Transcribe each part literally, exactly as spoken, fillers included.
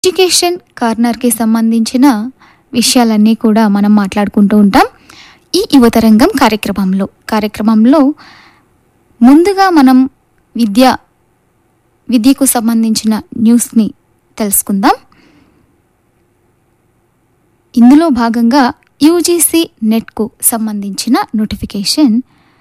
Education కార్నర్కి సంబంధించిన విషయాలన్నీ కూడా మనం మాట్లాడుకుంటూ ఉంటాం ఈ యువతరంగం కార్యక్రమంలో కార్యక్రమంలో ముందుగా మనం విద్య విద్యకు సంబంధించిన న్యూస్ని తెలుసుకుందాం. ఇందులో భాగంగా యూజీసీ నెట్కు సంబంధించిన నోటిఫికేషన్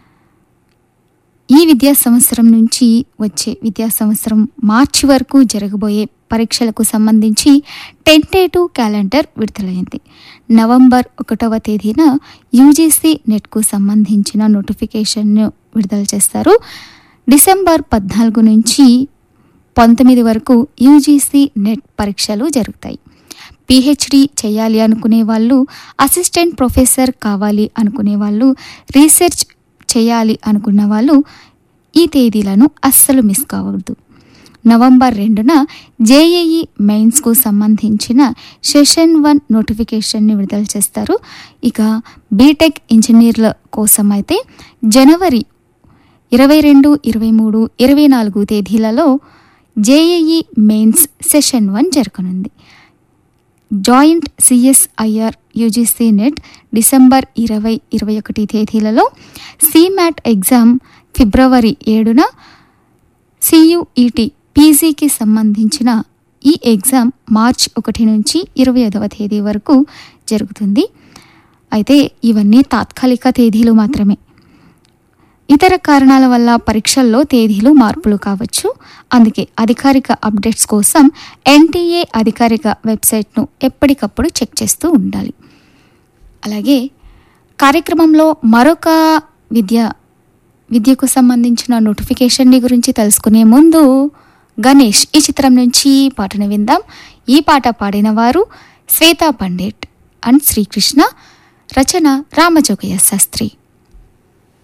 ఈ విద్యా సంవత్సరం నుంచి వచ్చే విద్యా సంవత్సరం మార్చి వరకు జరగబోయే పరీక్షలకు సంబంధించి టెంటేటివ్ క్యాలెండర్ విడుదలైంది. నవంబర్ ఒకటవ తేదీన యూజీసీ నెట్కు సంబంధించిన నోటిఫికేషన్ను విడుదల చేస్తారు. డిసెంబర్ పద్నాలుగు నుంచి పంతొమ్మిది వరకు యూజీసీ నెట్ పరీక్షలు జరుగుతాయి. పిహెచ్డి చేయాలి అనుకునే వాళ్ళు, అసిస్టెంట్ ప్రొఫెసర్ కావాలి అనుకునే వాళ్ళు, రీసెర్చ్ చేయాలి అనుకున్న వాళ్ళు ఈ తేదీలను అస్సలు మిస్ కావద్దు. నవంబర్ రెండున జేఈఈ మెయిన్స్కు సంబంధించిన సెషన్ వన్ నోటిఫికేషన్ని విడుదల చేస్తారు. ఇక బీటెక్ ఇంజనీర్ల కోసం అయితే జనవరి ఇరవై రెండు ఇరవై మూడు ఇరవై నాలుగు తేదీలలో జేఈఈ మెయిన్స్ సెషన్ వన్ జరగనుంది. Joint CSIR UGC net December ఇరవై ఇరవై ఒకటి తేదీలలో, సిమ్యాట్ ఎగ్జామ్ ఫిబ్రవరి ఏడున, సియుఈటి పీజీకి సంబంధించిన ఈ ఎగ్జామ్ మార్చ్ ఒకటి నుంచి ఇరవై ఐదవ తేదీ వరకు జరుగుతుంది. అయితే ఇవన్నీ తాత్కాలిక తేదీలు మాత్రమే. ఇతర కారణాల వల్ల పరీక్షల్లో తేదీలు మార్పులు కావచ్చు. అందుకే అధికారిక అప్డేట్స్ కోసం ఎన్టీఏ అధికారిక వెబ్సైట్ను ఎప్పటికప్పుడు చెక్ చేస్తూ ఉండాలి. అలాగే కార్యక్రమంలో మరొక విద్య విద్యకు సంబంధించిన నోటిఫికేషన్ని గురించి తెలుసుకునే ముందు గణేష్ ఈ చిత్రం నుంచి పాటను విందాం. ఈ పాట పాడిన వారు శ్వేతా పండిట్ అండ్ శ్రీకృష్ణ, రచన రామజోగయ్య శాస్త్రి.